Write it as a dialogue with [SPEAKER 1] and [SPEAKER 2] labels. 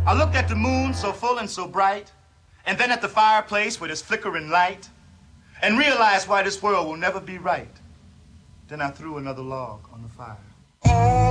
[SPEAKER 1] I looked at the moon so full and so bright, and then at the fireplace with its flickering light, and realized why this world will never be right. Then I threw another log on the fire.